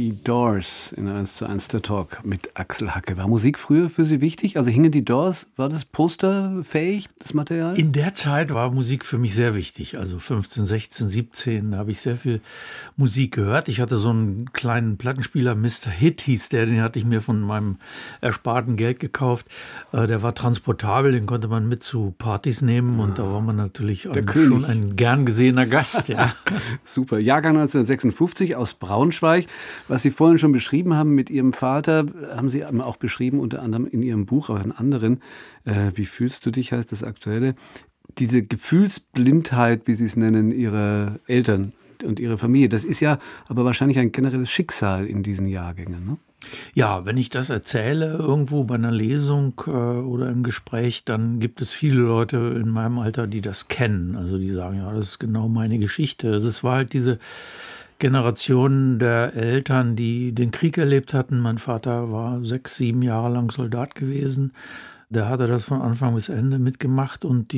Die Doors in 1:1 der Talk mit Axel Hacke. War Musik früher für Sie wichtig? Also hingen die Doors, war das posterfähig, das Material? In der Zeit war Musik für mich sehr wichtig. Also 15, 16, 17, da habe ich sehr viel Musik gehört. Ich hatte so einen kleinen Plattenspieler, Mr. Hit hieß der, den hatte ich mir von meinem ersparten Geld gekauft. Der war transportabel, den konnte man mit zu Partys nehmen und da war man natürlich schon ein gern gesehener Gast. Ja. Super. Jahrgang 1956 aus Braunschweig. Was Sie vorhin schon beschrieben haben mit Ihrem Vater, haben Sie auch beschrieben, unter anderem in Ihrem Buch, auch in anderen. Wie fühlst du dich, heißt das aktuelle. Diese Gefühlsblindheit, wie Sie es nennen, Ihrer Eltern und Ihrer Familie, das ist ja aber wahrscheinlich ein generelles Schicksal in diesen Jahrgängen, ne? Ja, wenn ich das erzähle, irgendwo bei einer Lesung oder im Gespräch, dann gibt es viele Leute in meinem Alter, die das kennen. Also die sagen, ja, das ist genau meine Geschichte. Es war halt diese Generation der Eltern, die den Krieg erlebt hatten. Mein Vater war 6, 7 Jahre lang Soldat gewesen. Der hatte das von Anfang bis Ende mitgemacht und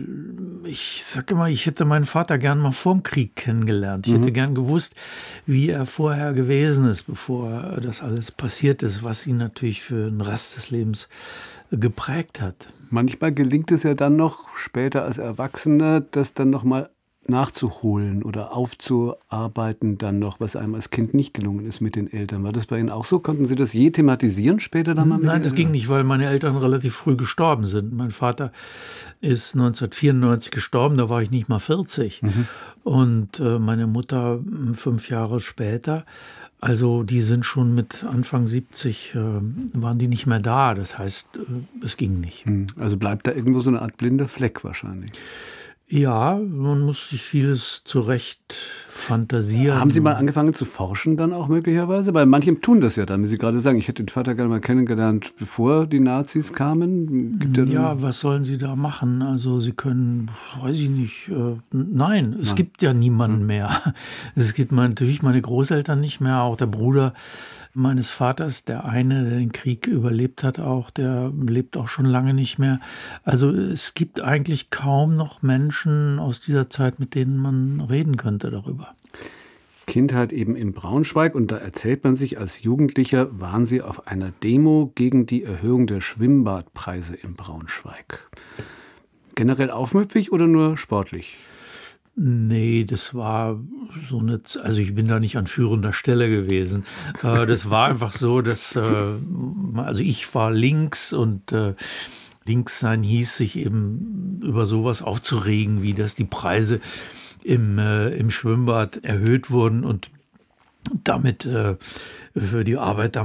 ich sage immer, ich hätte meinen Vater gern mal vorm Krieg kennengelernt. Ich hätte gern gewusst, wie er vorher gewesen ist, bevor das alles passiert ist, was ihn natürlich für den Rest des Lebens geprägt hat. Manchmal gelingt es ja dann noch später als Erwachsener, das dann noch mal nachzuholen oder aufzuarbeiten dann noch, was einem als Kind nicht gelungen ist mit den Eltern. War das bei Ihnen auch so? Konnten Sie das je thematisieren später dann mal mit Nein, das ging nicht, weil meine Eltern relativ früh gestorben sind. Mein Vater ist 1994 gestorben, da war ich nicht mal 40. Und meine Mutter 5 Jahre später. Also die sind schon mit Anfang 70, waren die nicht mehr da. Das heißt, es ging nicht. Also bleibt da irgendwo so eine Art blinder Fleck wahrscheinlich. Ja, man muss sich vieles zurecht fantasieren. Haben Sie mal angefangen zu forschen dann auch möglicherweise? Weil manche tun das ja dann, wie Sie gerade sagen, ich hätte den Vater gerne mal kennengelernt, bevor die Nazis kamen. Ja, was sollen Sie da machen? Also Sie können, weiß ich nicht, nein, es gibt ja niemanden mehr. Es gibt natürlich meine Großeltern nicht mehr, auch der Bruder meines Vaters, der eine, der den Krieg überlebt hat auch, der lebt auch schon lange nicht mehr. Also es gibt eigentlich kaum noch Menschen aus dieser Zeit, mit denen man reden könnte darüber. Kindheit eben in Braunschweig und da erzählt man sich, als Jugendlicher waren Sie auf einer Demo gegen die Erhöhung der Schwimmbadpreise in Braunschweig. Generell aufmüpfig oder nur sportlich? Nee, das war so eine, also ich bin da nicht an führender Stelle gewesen. Das war einfach so, dass, also ich war links und links sein hieß, sich eben über sowas aufzuregen, wie dass die Preise im Schwimmbad erhöht wurden und damit für die Arbeiter